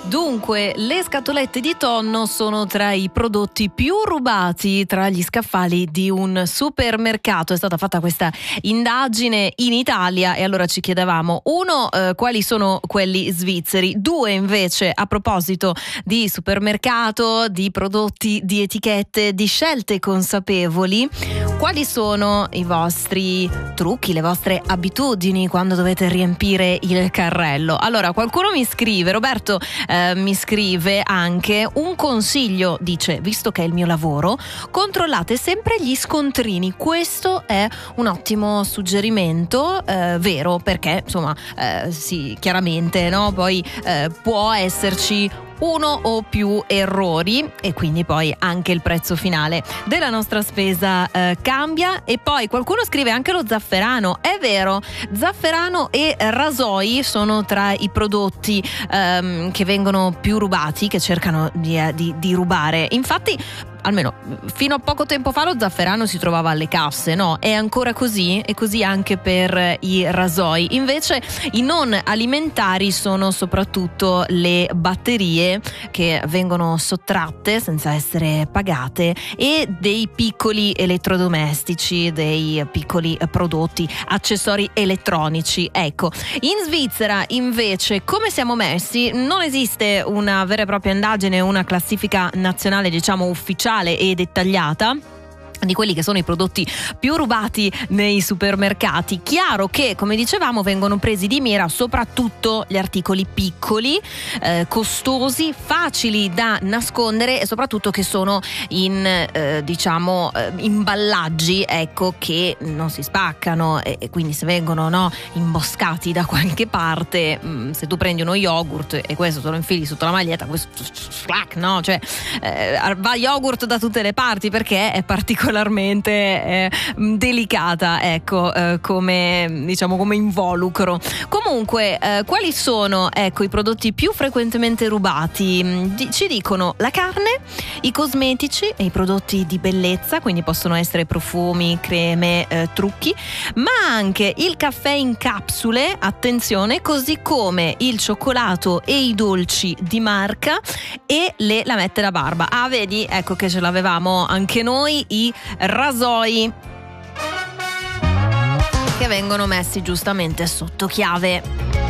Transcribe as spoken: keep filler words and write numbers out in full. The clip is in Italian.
Dunque, le scatolette di tonno sono tra i prodotti più rubati tra gli scaffali di un supermercato. È stata fatta questa indagine in Italia e allora ci chiedevamo, uno, eh, quali sono quelli svizzeri, due invece a proposito di supermercato, di prodotti, di etichette, di scelte consapevoli, quali sono i vostri trucchi, le vostre abitudini quando dovete riempire il carrello? Allora, qualcuno mi scrive, Roberto eh, mi scrive anche un consiglio, dice, visto che è il mio lavoro, controllate sempre gli scontrini. Questo è un ottimo suggerimento, eh, vero, perché insomma eh, sì, chiaramente, no? Poi eh, può esserci uno o più errori e quindi poi anche il prezzo finale della nostra spesa eh, cambia. E poi qualcuno scrive anche lo zafferano. È vero, zafferano e rasoi sono tra i prodotti ehm, che vengono più rubati, che cercano di, eh, di, di rubare. Infatti, almeno fino a poco tempo fa lo zafferano si trovava alle casse, no? È ancora così? E così anche per i rasoi. Invece i non alimentari sono soprattutto le batterie che vengono sottratte senza essere pagate e dei piccoli elettrodomestici, dei piccoli prodotti, accessori elettronici. Ecco, in Svizzera invece come siamo messi? Non esiste una vera e propria indagine, una classifica nazionale, diciamo ufficiale e dettagliata di quelli che sono i prodotti più rubati nei supermercati. Chiaro che, come dicevamo, vengono presi di mira soprattutto gli articoli piccoli, eh, costosi, facili da nascondere e soprattutto che sono in eh, diciamo eh, imballaggi, ecco, che non si spaccano e, e quindi se vengono, no, imboscati da qualche parte, mh, se tu prendi uno yogurt e questo te lo infili sotto la maglietta, questo no, cioè eh, va yogurt da tutte le parti perché è particolare particolarmente eh, delicata, ecco, eh, come diciamo come involucro. Comunque, eh, quali sono, ecco, i prodotti più frequentemente rubati? Di- ci dicono la carne, i cosmetici e i prodotti di bellezza, quindi possono essere profumi, creme, eh, trucchi, ma anche il caffè in capsule, attenzione, così come il cioccolato e i dolci di marca e le lamette da barba. Ah, vedi, ecco che ce l'avevamo anche noi, i rasoi che vengono messi giustamente sotto chiave.